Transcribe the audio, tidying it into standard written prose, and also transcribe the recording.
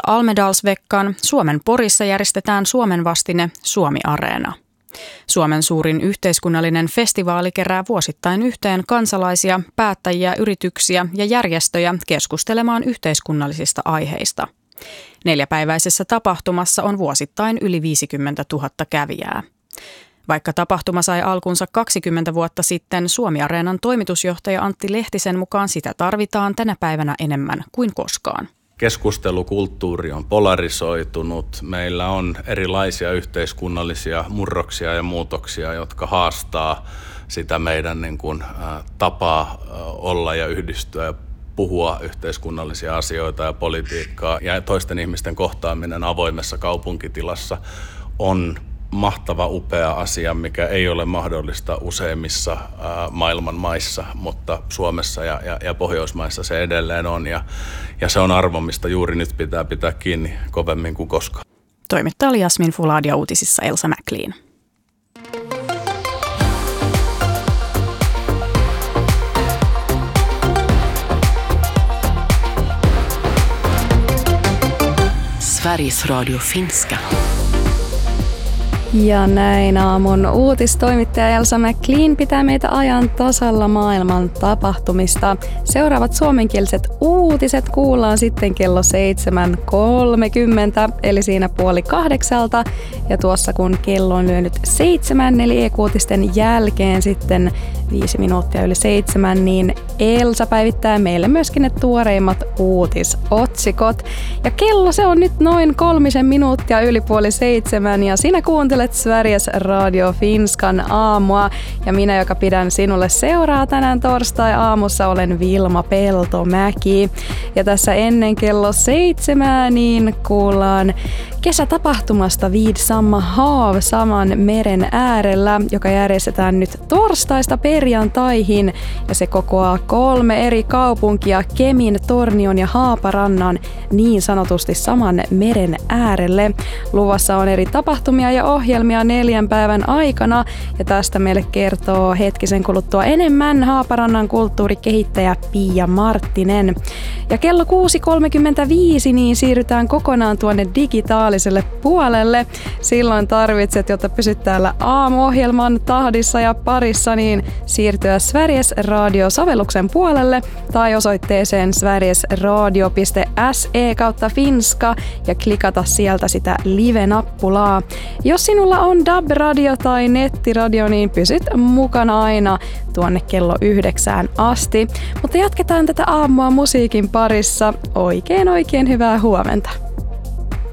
Almedalsveckan Suomen Porissa järjestetään Suomen vastine Suomi-areena. Suomen suurin yhteiskunnallinen festivaali kerää vuosittain yhteen kansalaisia, päättäjiä, yrityksiä ja järjestöjä keskustelemaan yhteiskunnallisista aiheista. 4-päiväisessä tapahtumassa on vuosittain yli 50 000 kävijää. Vaikka tapahtuma sai alkunsa 20 vuotta sitten, Suomi-areenan toimitusjohtaja Antti Lehtisen mukaan sitä tarvitaan tänä päivänä enemmän kuin koskaan. Keskustelukulttuuri on polarisoitunut. Meillä on erilaisia yhteiskunnallisia murroksia ja muutoksia, jotka haastaa sitä meidän tapaa olla ja yhdistyä ja puhua yhteiskunnallisia asioita ja politiikkaa. Ja toisten ihmisten kohtaaminen avoimessa kaupunkitilassa on mahtava, upea asia, mikä ei ole mahdollista useimmissa maailman maissa, mutta Suomessa ja Pohjoismaissa se edelleen on. Ja se on arvo, mistä juuri nyt pitää pitää kiinni kovemmin kuin koskaan. Toimittaja oli Jasmin Fulad ja uutisissa Elsa McLean. Sveriges Radio Finska. Ja näin aamun uutistoimittaja Elsa McLean pitää meitä ajan tasalla maailman tapahtumista. Seuraavat suomenkieliset uutiset kuullaan sitten kello 7.30, eli siinä 7:30. Ja tuossa kun kello on lyönyt 7, eli e-uutisten jälkeen sitten 5 minuuttia yli 7, niin Elsa päivittää meille myöskin ne tuoreimmat uutisotsikot. Ja kello se on nyt noin 3 minuuttia yli 6:30 ja sinä kuuntelet Sveriges Radio Finskan aamua. Ja minä, joka pidän sinulle seuraa tänään torstai-aamussa, olen Vilma Peltomäki. Ja tässä ennen kello 7 niin kuullaan kesätapahtumasta Vid samma hav, saman meren äärellä, joka järjestetään nyt torstaista perjantaihin. Ja se kokoaa 3 eri kaupunkia, Kemin, Tornion ja Haaparannan, niin sanotusti saman meren äärelle. Luvassa on eri tapahtumia ja ohjelmia 4 päivän aikana. Ja tästä meille kertoo hetkisen kuluttua enemmän Haaparannan kulttuurikehittäjä Pia Marttinen. Ja kello 6.35 niin siirrytään kokonaan tuonne digitaaliselle puolelle. Silloin tarvitset, jotta pysyt täällä aamuohjelman tahdissa ja parissa, niin siirtyä Sveriges Radio-sovelluksen puolelle tai osoitteeseen sverigesradio.se/finska ja klikata sieltä sitä live-nappulaa. Jos sinulla on DAB-radio tai nettiradio, niin pysyt mukana aina tuonne kello 9 asti. Mutta jatketaan tätä aamua musiikin parissa. Oikein hyvää huomenta.